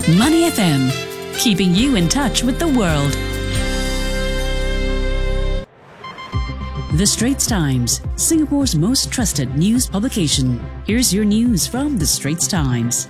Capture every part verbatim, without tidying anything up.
Money F M, keeping you in touch with the world. The Straits Times, Singapore's most trusted news publication. Here's your news from The Straits Times.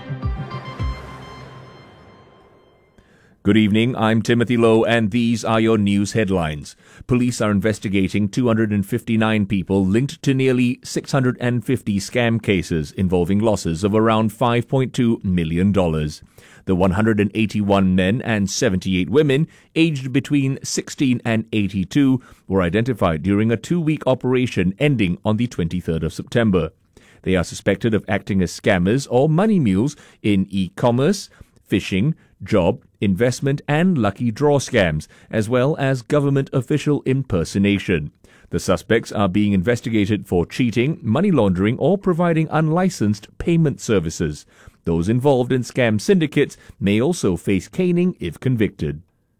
Good evening, I'm Timothy Lowe and these are your news headlines. Police are investigating two hundred fifty-nine people linked to nearly six hundred fifty scam cases involving losses of around five point two million dollars. The one hundred eighty-one men and seventy-eight women, aged between sixteen and eighty-two, were identified during a two-week operation ending on the twenty-third of September. They are suspected of acting as scammers or money mules in e-commerce, phishing, job, investment and lucky draw scams, as well as government official impersonation. The suspects are being investigated for cheating, money laundering or providing unlicensed payment services. Those involved in scam syndicates may also face caning if convicted.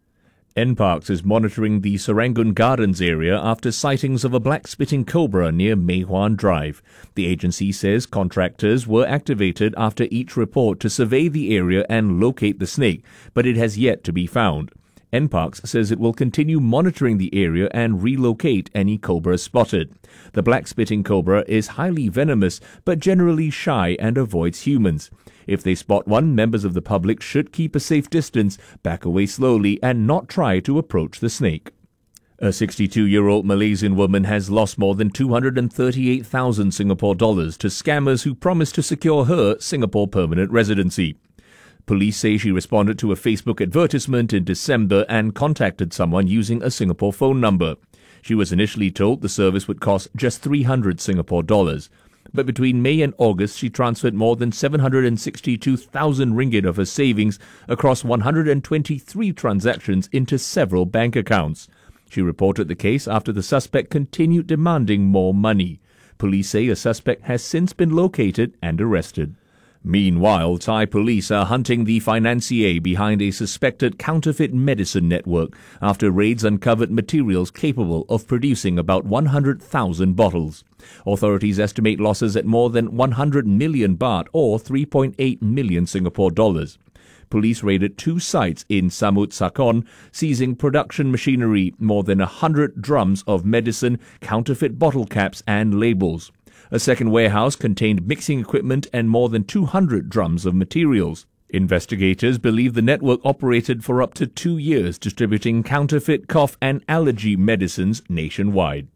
NParks is monitoring the Serangoon Gardens area after sightings of a black-spitting cobra near Mei Hwan Drive. The agency says contractors were activated after each report to survey the area and locate the snake, but it has yet to be found. NParks says it will continue monitoring the area and relocate any cobras spotted. The black-spitting cobra is highly venomous but generally shy and avoids humans. If they spot one, members of the public should keep a safe distance, back away slowly and not try to approach the snake. A sixty-two-year-old Malaysian woman has lost more than two hundred thirty-eight thousand Singapore dollars to scammers who promised to secure her Singapore permanent residency. Police say she responded to a Facebook advertisement in December and contacted someone using a Singapore phone number. She was initially told the service would cost just three hundred Singapore dollars. But between May and August, she transferred more than seven hundred sixty-two thousand ringgit of her savings across one hundred twenty-three transactions into several bank accounts. She reported the case after the suspect continued demanding more money. Police say a suspect has since been located and arrested. Meanwhile, Thai police are hunting the financier behind a suspected counterfeit medicine network after raids uncovered materials capable of producing about one hundred thousand bottles. Authorities estimate losses at more than one hundred million baht or three point eight million Singapore dollars. Police raided two sites in Samut Sakon, seizing production machinery, more than one hundred drums of medicine, counterfeit bottle caps and labels. A second warehouse contained mixing equipment and more than two hundred drums of materials. Investigators believe the network operated for up to two years, distributing counterfeit cough and allergy medicines nationwide.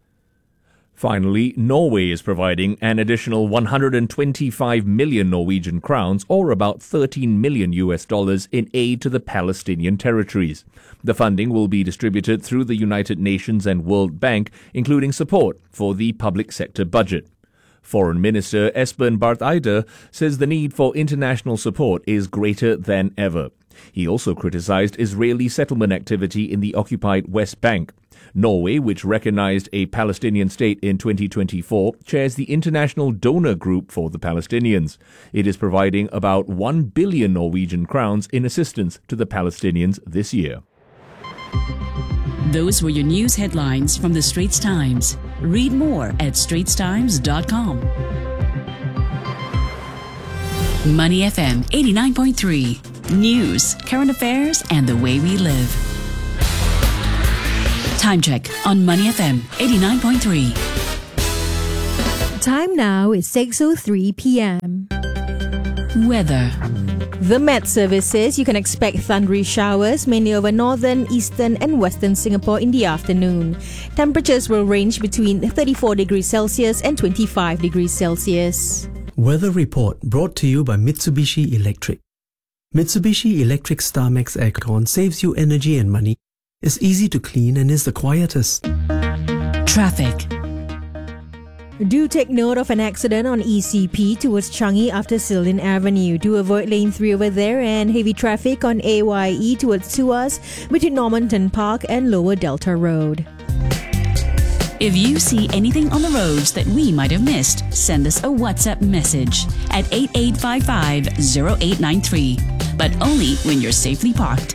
Finally, Norway is providing an additional one hundred twenty-five million Norwegian crowns, or about thirteen million U S dollars, in aid to the Palestinian territories. The funding will be distributed through the United Nations and World Bank, including support for the public sector budget. Foreign Minister Espen Barth Eide says the need for international support is greater than ever. He also criticized Israeli settlement activity in the occupied West Bank. Norway, which recognized a Palestinian state in twenty twenty-four, chairs the International Donor Group for the Palestinians. It is providing about one billion Norwegian crowns in assistance to the Palestinians this year. Those were your news headlines from The Straits Times. Read more at straits times dot com. Money F M eighty-nine point three. News, current affairs, and the way we live. Time check on Money F M eighty-nine point three. Time now is six oh three p.m. Weather. The Met Service says you can expect thundery showers mainly over northern, eastern and western Singapore in the afternoon. Temperatures will range between thirty-four degrees Celsius and twenty-five degrees Celsius. Weather report brought to you by Mitsubishi Electric. Mitsubishi Electric StarMax Aircon saves you energy and money, is easy to clean and is the quietest. Traffic. Do take note of an accident on E C P towards Changi after Silin Avenue. Do avoid lane three over there, and heavy traffic on A Y E towards Tuas between Normanton Park and Lower Delta Road. If you see anything on the roads that we might have missed, send us a WhatsApp message at eight eight five five zero eight nine three, but only when you're safely parked.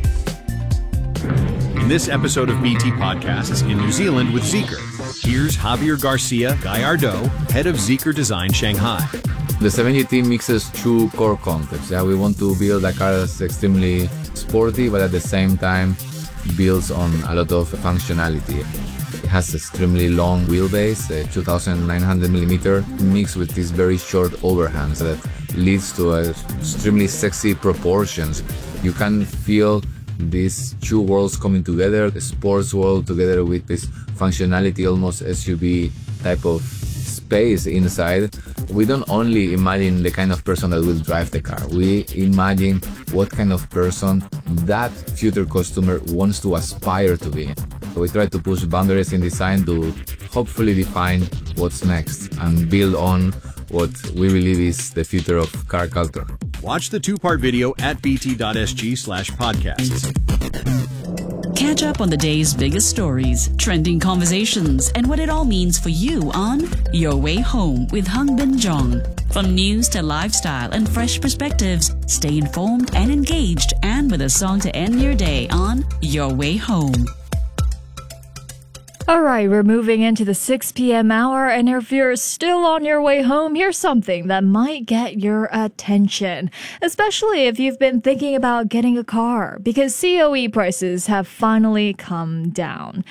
In this episode of B T Podcasts in New Zealand with Zeekr, here's Javier Garcia Gallardo, head of Zeekr Design Shanghai. The seven G T mixes two core concepts. Yeah, we want to build a car that's extremely sporty, but at the same time builds on a lot of functionality. It has extremely long wheelbase, uh, two thousand nine hundred millimeter, mixed with these very short overhangs that leads to uh, extremely sexy proportions. You can feel these two worlds coming together, the sports world together with this functionality, almost S U V type of space inside. We don't only imagine the kind of person that will drive the car, we imagine what kind of person that future customer wants to aspire to be. We try to push boundaries in design to hopefully define what's next and build on what we believe is the future of car culture. Watch the two-part video at bt.sg slash podcasts. Catch up on the day's biggest stories, trending conversations, and what it all means for you on Your Way Home with Hung Bin Jong. From news to lifestyle and fresh perspectives, stay informed and engaged, and with a song to end your day on Your Way Home. All right, we're moving into the six p.m. hour, and if you're still on your way home, here's something that might get your attention, especially if you've been thinking about getting a car, because C O E prices have finally come down.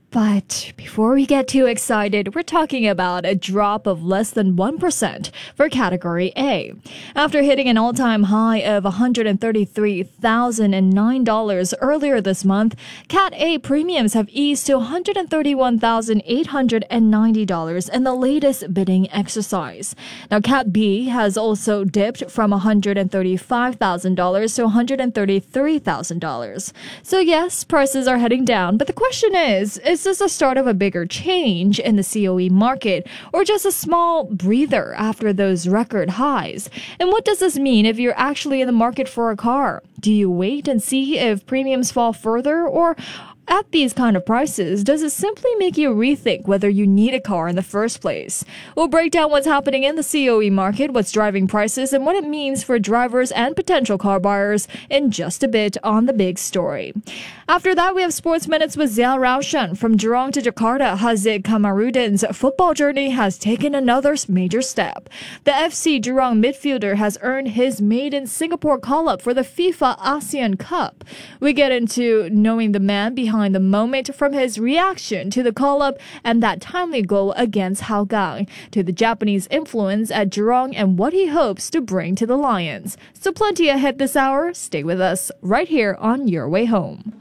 But before we get too excited, we're talking about a drop of less than one percent for Category A. After hitting an all-time high of one hundred thirty-three thousand nine dollars earlier this month, Cat A premiums have eased to one hundred thirty-one thousand eight hundred ninety dollars in the latest bidding exercise. Now, Cat B has also dipped from one hundred thirty-five thousand dollars to one hundred thirty-three thousand dollars. So yes, prices are heading down, but the question is, is Is this the start of a bigger change in the C O E market, or just a small breather after those record highs? And what does this mean if you're actually in the market for a car? Do you wait and see if premiums fall further, or at these kind of prices, does it simply make you rethink whether you need a car in the first place? We'll break down what's happening in the C O E market, what's driving prices, and what it means for drivers and potential car buyers in just a bit on The Big Story. After that, we have Sports Minutes with Zial Raushan. From Jurong to Jakarta, Haziq Kamarudin's football journey has taken another major step. The F C Jurong midfielder has earned his maiden Singapore call-up for the FIFA ASEAN Cup. We get into knowing the man behind the moment, from his reaction to the call-up and that timely goal against Hougang, to the Japanese influence at Jurong and what he hopes to bring to the Lions. So plenty ahead this hour. Stay with us right here on Your Way Home.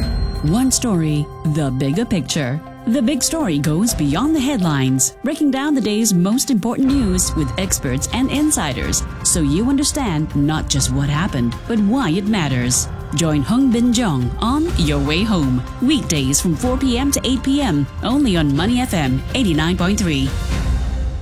One story, the bigger picture. The Big Story goes beyond the headlines, breaking down the day's most important news with experts and insiders, so you understand not just what happened, but why it matters. Join Hung Bin Jong on Your Way Home, weekdays from four p.m. to eight p.m. only on Money F M eighty-nine point three.